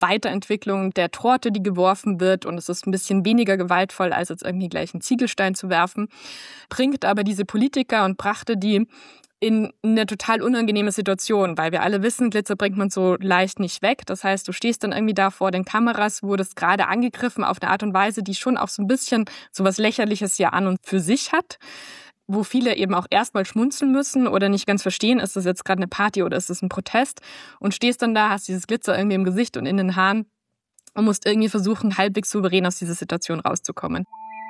Weiterentwicklung der Torte, die geworfen wird, und es ist ein bisschen weniger gewaltvoll, als jetzt irgendwie gleich einen Ziegelstein zu werfen, bringt aber diese Politiker und brachte die in eine total unangenehme Situation, weil wir alle wissen, Glitzer bringt man so leicht nicht weg. Das heißt, du stehst dann irgendwie da vor den Kameras, wurdest gerade angegriffen auf eine Art und Weise, die schon auch so ein bisschen so was Lächerliches ja an und für sich hat, wo viele eben auch erstmal schmunzeln müssen oder nicht ganz verstehen, ist das jetzt gerade eine Party oder ist das ein Protest, und stehst dann da, hast dieses Glitzer irgendwie im Gesicht und in den Haaren und musst irgendwie versuchen, halbwegs souverän aus dieser Situation rauszukommen.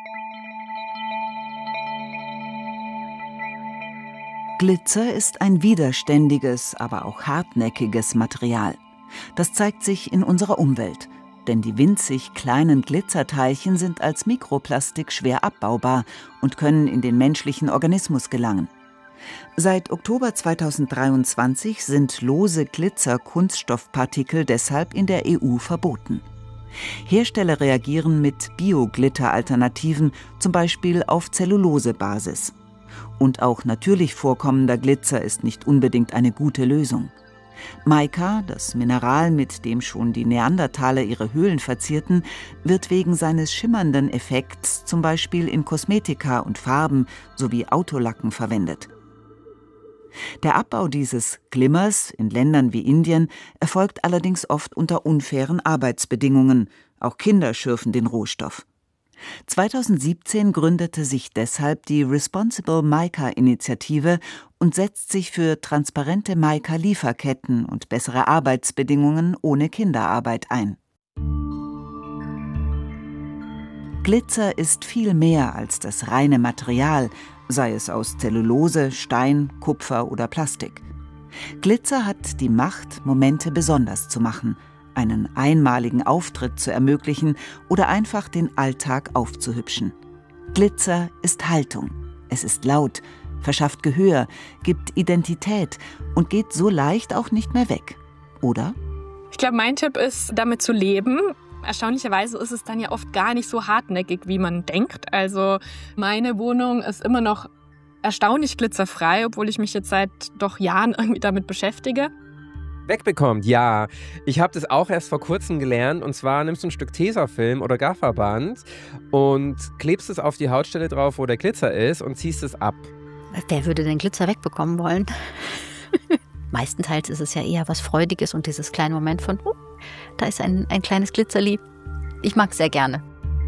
Glitzer ist ein widerständiges, aber auch hartnäckiges Material. Das zeigt sich in unserer Umwelt. Denn die winzig kleinen Glitzerteilchen sind als Mikroplastik schwer abbaubar und können in den menschlichen Organismus gelangen. Seit Oktober 2023 sind lose Glitzer-Kunststoffpartikel deshalb in der EU verboten. Hersteller reagieren mit Bio-Glitter-Alternativen, zum Beispiel auf Zellulosebasis. Und auch natürlich vorkommender Glitzer ist nicht unbedingt eine gute Lösung. Mica, das Mineral, mit dem schon die Neandertaler ihre Höhlen verzierten, wird wegen seines schimmernden Effekts zum Beispiel in Kosmetika und Farben sowie Autolacken verwendet. Der Abbau dieses Glimmers in Ländern wie Indien erfolgt allerdings oft unter unfairen Arbeitsbedingungen. Auch Kinder schürfen den Rohstoff. 2017 gründete sich deshalb die Responsible Mica-Initiative und setzt sich für transparente Mica-Lieferketten und bessere Arbeitsbedingungen ohne Kinderarbeit ein. Glitzer ist viel mehr als das reine Material, sei es aus Zellulose, Stein, Kupfer oder Plastik. Glitzer hat die Macht, Momente besonders zu machen, einen einmaligen Auftritt zu ermöglichen oder einfach den Alltag aufzuhübschen. Glitzer ist Haltung. Es ist laut, verschafft Gehör, gibt Identität und geht so leicht auch nicht mehr weg. Oder? Ich glaube, mein Tipp ist, damit zu leben. Erstaunlicherweise ist es dann ja oft gar nicht so hartnäckig, wie man denkt. Also meine Wohnung ist immer noch erstaunlich glitzerfrei, obwohl ich mich jetzt seit doch Jahren irgendwie damit beschäftige. Wegbekommt, ja. Ich habe das auch erst vor kurzem gelernt. Und zwar nimmst du ein Stück Tesafilm oder Gafferband und klebst es auf die Hautstelle drauf, wo der Glitzer ist, und ziehst es ab. Wer würde den Glitzer wegbekommen wollen? Meistenteils ist es ja eher was Freudiges und dieses kleine Moment von, da ist ein kleines Glitzerli. Ich mag es sehr gerne.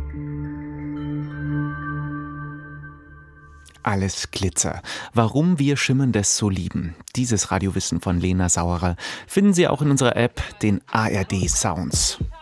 Alles Glitzer. Warum wir Schimmerndes so lieben. Dieses Radiowissen von Lena Sauerer finden Sie auch in unserer App, den ARD Sounds.